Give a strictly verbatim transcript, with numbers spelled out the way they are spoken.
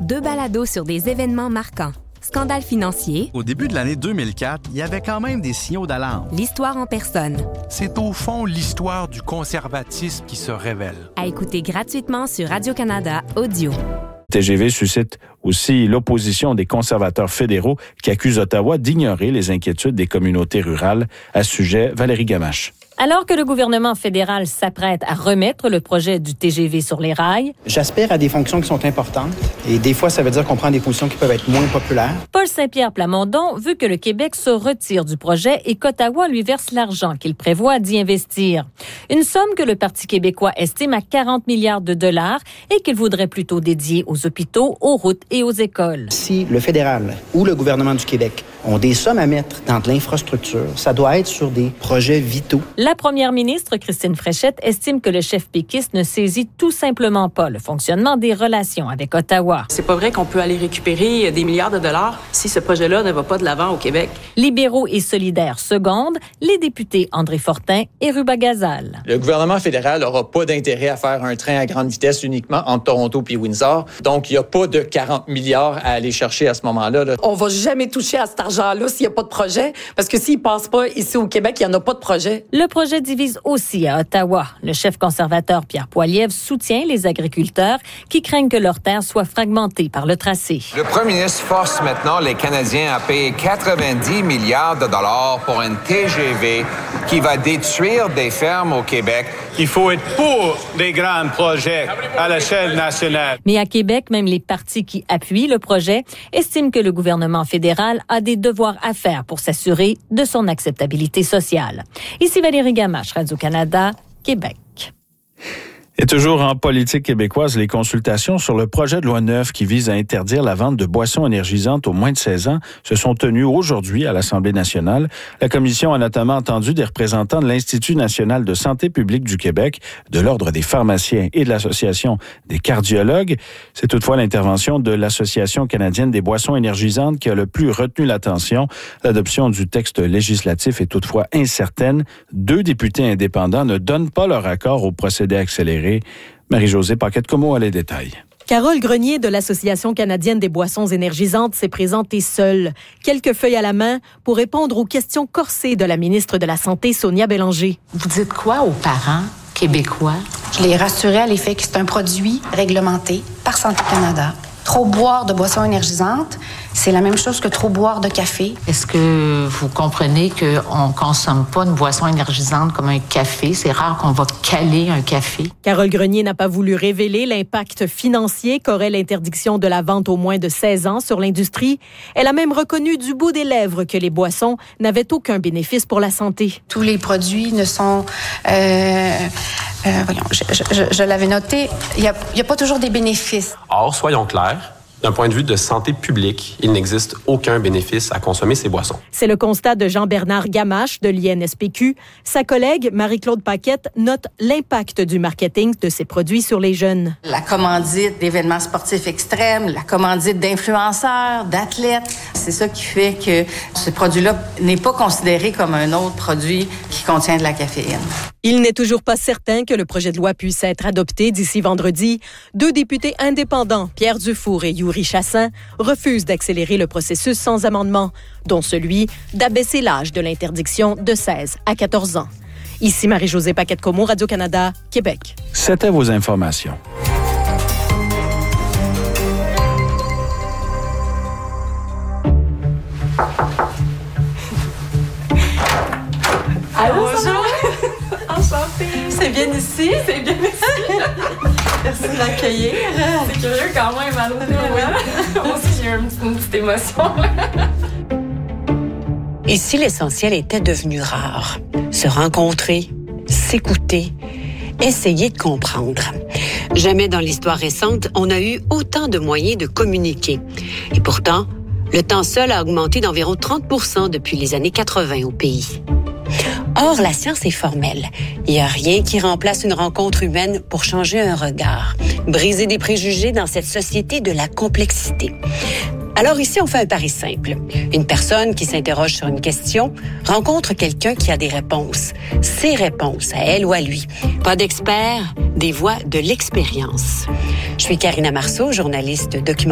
Deux balados sur des événements marquants. Scandale financier. Au début de l'année deux mille quatre, il y avait quand même des signaux d'alarme. L'histoire en personne. C'est au fond l'histoire du conservatisme qui se révèle. À écouter gratuitement sur Radio-Canada Audio. T G V suscite aussi l'opposition des conservateurs fédéraux qui accusent Ottawa d'ignorer les inquiétudes des communautés rurales. À ce sujet, Valérie Gamache. Alors que le gouvernement fédéral s'apprête à remettre le projet du T G V sur les rails, j'aspire à des fonctions qui sont importantes et des fois, ça veut dire qu'on prend des positions qui peuvent être moins populaires. Paul Saint-Pierre Plamondon veut que le Québec se retire du projet et qu'Ottawa lui verse l'argent qu'il prévoit d'y investir. Une somme que le Parti québécois estime à quarante milliards de dollars et qu'il voudrait plutôt dédier aux hôpitaux, aux routes et aux écoles. Si le fédéral ou le gouvernement du Québec ont des sommes à mettre dans de l'infrastructure, ça doit être sur des projets vitaux. La première ministre, Christine Fréchette, estime que le chef péquiste ne saisit tout simplement pas le fonctionnement des relations avec Ottawa. C'est pas vrai qu'on peut aller récupérer des milliards de dollars si ce projet-là ne va pas de l'avant au Québec. Libéraux et solidaires seconde, les députés André Fortin et Ruba Gazal. Le gouvernement fédéral n'aura pas d'intérêt à faire un train à grande vitesse uniquement entre Toronto puis Windsor. Donc, il n'y a pas de quarante milliards à aller chercher à ce moment-là. Là. On va jamais toucher à cet argent-là s'il n'y a pas de projet, parce que s'il ne passe pas ici au Québec, il n'y en a pas de projet. Le projet divise aussi à Ottawa. Le chef conservateur Pierre Poilievre soutient les agriculteurs qui craignent que leurs terres soient fragmentées par le tracé. Le premier ministre force maintenant les Canadiens à payer quatre-vingt-dix milliards de dollars pour un T G V qui va détruire des fermes au Québec. Il faut être pour des grands projets à l'échelle nationale. Mais à Québec, même les partis qui appuient le projet estiment que le gouvernement fédéral a des devoirs à faire pour s'assurer de son acceptabilité sociale. Ici Valérie Gamache, Radio-Canada, Québec. Et toujours en politique québécoise, les consultations sur le projet de loi neuf qui vise à interdire la vente de boissons énergisantes aux moins de seize ans se sont tenues aujourd'hui à l'Assemblée nationale. La commission a notamment entendu des représentants de l'Institut national de santé publique du Québec, de l'Ordre des pharmaciens et de l'Association des cardiologues. C'est toutefois l'intervention de l'Association canadienne des boissons énergisantes qui a le plus retenu l'attention. L'adoption du texte législatif est toutefois incertaine. Deux députés indépendants ne donnent pas leur accord au procédé accéléré. Marie-Josée Paquette-Comeau a les détails. Carole Grenier de l'Association canadienne des boissons énergisantes s'est présentée seule, quelques feuilles à la main, pour répondre aux questions corsées de la ministre de la Santé, Sonia Bélanger. Vous dites quoi aux parents québécois? Je les rassurais à l'effet que c'est un produit réglementé par Santé Canada. Trop boire de boissons énergisantes, c'est la même chose que trop boire de café. Est-ce que vous comprenez qu'on ne consomme pas une boisson énergisante comme un café? C'est rare qu'on va caler un café. Carole Grenier n'a pas voulu révéler l'impact financier qu'aurait l'interdiction de la vente aux moins de seize ans sur l'industrie. Elle a même reconnu du bout des lèvres que les boissons n'avaient aucun bénéfice pour la santé. Tous les produits ne sont... Euh, euh, voyons, je, je, je l'avais noté, il n'y a, a pas toujours des bénéfices. Or, soyons clairs, d'un point de vue de santé publique, il n'existe aucun bénéfice à consommer ces boissons. C'est le constat de Jean-Bernard Gamache de l'I N S P Q. Sa collègue, Marie-Claude Paquette, note l'impact du marketing de ces produits sur les jeunes. La commandite d'événements sportifs extrêmes, la commandite d'influenceurs, d'athlètes, c'est ça qui fait que ce produit-là n'est pas considéré comme un autre produit qui contient de la caféine. Il n'est toujours pas certain que le projet de loi puisse être adopté d'ici vendredi. Deux députés indépendants, Pierre Dufour et Yuri Chassin, refusent d'accélérer le processus sans amendement, dont celui d'abaisser l'âge de l'interdiction de seize à quatorze ans. Ici Marie-Josée Paquette-Comeau, Radio-Canada, Québec. C'était vos informations. Allô, bonjour. Enchantée. C'est bien ici, c'est bien ici. Merci de l'accueillir. C'est curieux quand même, allô. Oui. Moi aussi, j'ai eu une petite, une petite émotion. Et si l'essentiel était devenu rare? Se rencontrer, s'écouter, essayer de comprendre. Jamais dans l'histoire récente, on a eu autant de moyens de communiquer. Et pourtant, le temps seul a augmenté d'environ trente pour cent depuis les années quatre-vingt au pays. Or, la science est formelle. Il n'y a rien qui remplace une rencontre humaine pour changer un regard, briser des préjugés dans cette société de la complexité. Alors ici, on fait un pari simple. Une personne qui s'interroge sur une question rencontre quelqu'un qui a des réponses. Ses réponses, à elle ou à lui. Pas d'experts, des voix de l'expérience. Je suis Karina Marceau, journaliste documentaire.